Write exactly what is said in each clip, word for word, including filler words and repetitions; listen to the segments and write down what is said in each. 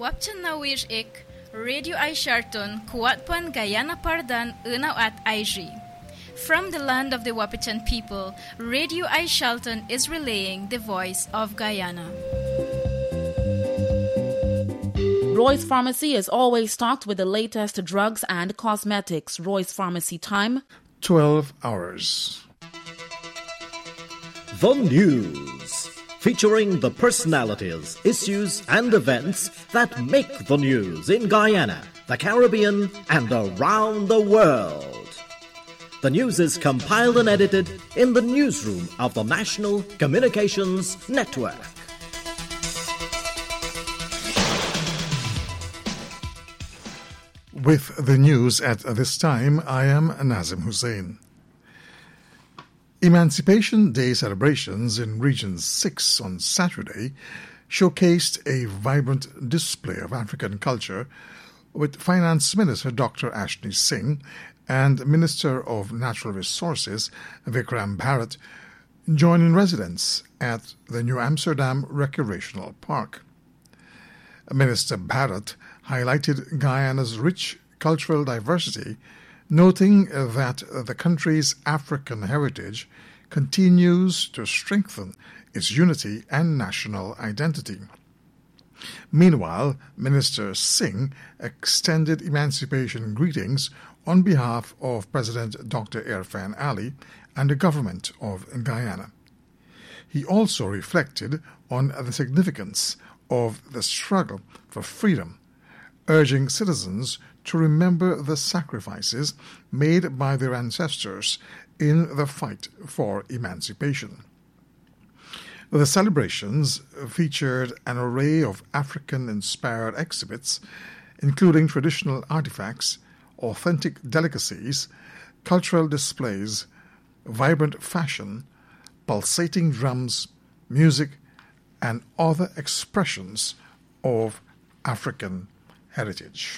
Wapchan na wir ik, Radio Ay Sharton, Kuatpan Guyana Pardan, Unaw at I G. From the land of the Wapichan people, Radio Ay Shalton is relaying the voice of Guyana. Roy's Pharmacy is always stocked with the latest drugs and cosmetics. Roy's Pharmacy time, twelve hours. The News, featuring the personalities, issues and events that make the news in Guyana, the Caribbean and around the world. The news is compiled and edited in the newsroom of the National Communications Network. With the news at this time, I am Nazim Hussain. Emancipation Day celebrations in Region six on Saturday showcased a vibrant display of African culture with Finance Minister Doctor Ashney Singh and Minister of Natural Resources Vikram Bharat joining residents at the New Amsterdam Recreational Park. Minister Bharat highlighted Guyana's rich cultural diversity, noting that the country's African heritage continues to strengthen its unity and national identity. Meanwhile, Minister Singh extended emancipation greetings on behalf of President Doctor Irfaan Ali and the government of Guyana. He also reflected on the significance of the struggle for freedom, urging citizens to remember the sacrifices made by their ancestors in the fight for emancipation. The celebrations featured an array of African-inspired exhibits, including traditional artifacts, authentic delicacies, cultural displays, vibrant fashion, pulsating drums, music, and other expressions of African heritage.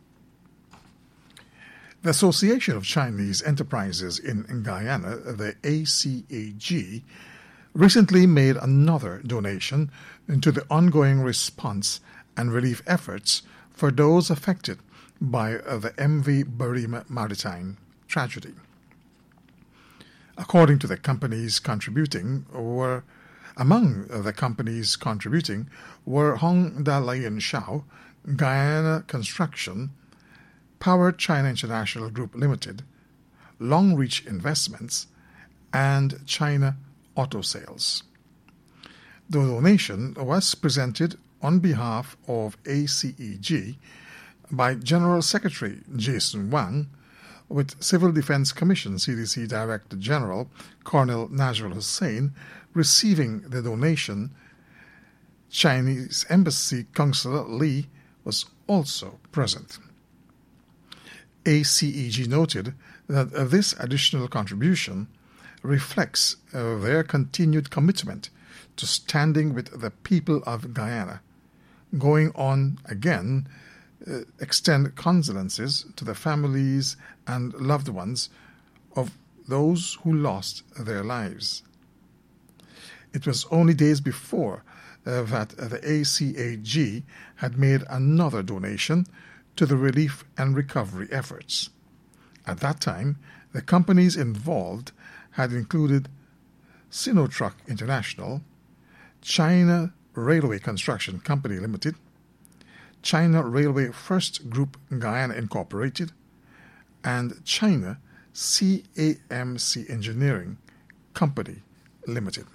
The Association of Chinese Enterprises in Guyana, the A C A G, recently made another donation to the ongoing response and relief efforts for those affected by the M V Barima maritime tragedy. According to the companies contributing were Among the companies contributing were Hong Da Lion Shao, Guyana Construction, Power China International Group Limited, Long Reach Investments, and China Auto Sales. The donation was presented on behalf of A C E G by General Secretary Jason Wang, with Civil Defense Commission C D C Director General Colonel Najrul Hussain receiving the donation. Chinese Embassy Consul Li was also present. A C E G noted that this additional contribution reflects uh, their continued commitment to standing with the people of Guyana. Going on again, uh, extend condolences to the families and loved ones of those who lost their lives. It was only days before uh, that the A C A G had made another donation to the relief and recovery efforts. At that time, the companies involved had included Sinotruck International, China Railway Construction Company Limited, China Railway First Group Guyana Incorporated, and China C A M C Engineering Company Limited.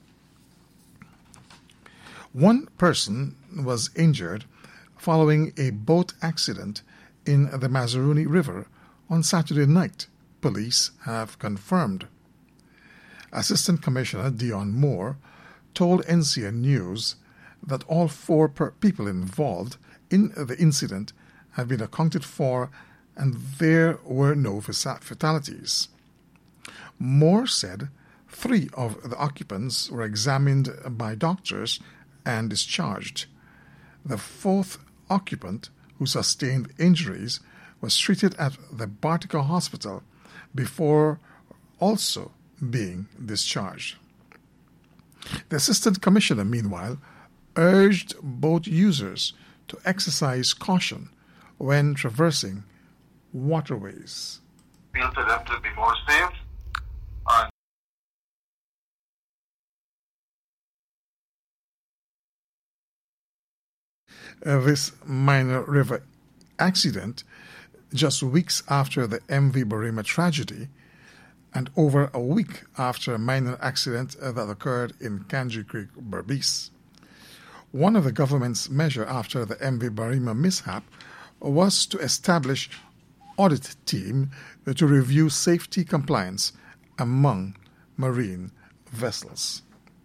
One person was injured following a boat accident in the Mazaruni River on Saturday night, police have confirmed. Assistant Commissioner Dion Moore told N C N News that all four per- people involved in the incident have been accounted for and there were no fatalities. Moore said three of the occupants were examined by doctors and discharged. The fourth occupant, who sustained injuries, was treated at the Bartica Hospital before also being discharged. The Assistant Commissioner, meanwhile, urged boat users to exercise caution when traversing waterways. Appeal to them to be more safe. And uh, this minor river accident, just weeks after the M V Barima tragedy, and over a week after a minor accident uh, that occurred in Kanji Creek, Berbice. One of the government's measures after the M V Barima mishap was to establish audit team to review safety compliance among marine vessels.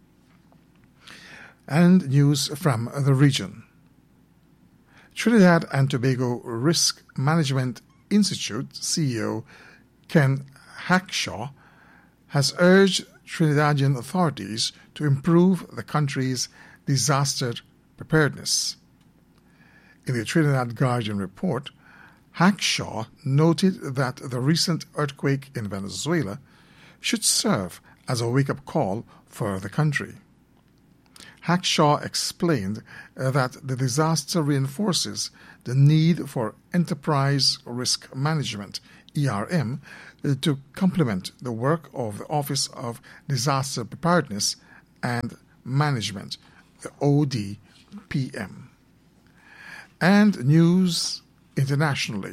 And news from the region. Trinidad and Tobago Risk Management Institute C E O Ken Hackshaw has urged Trinidadian authorities to improve the country's disaster preparedness. In the Trinidad Guardian report, Hackshaw noted that the recent earthquake in Venezuela should serve as a wake-up call for the country. Hackshaw explained uh, that the disaster reinforces the need for enterprise risk management, E R M, uh, to complement the work of the Office of Disaster Preparedness and Management, the O D P M. And news internationally.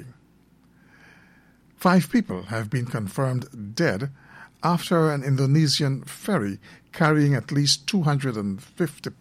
Five people have been confirmed dead after an Indonesian ferry carrying at least two hundred fifty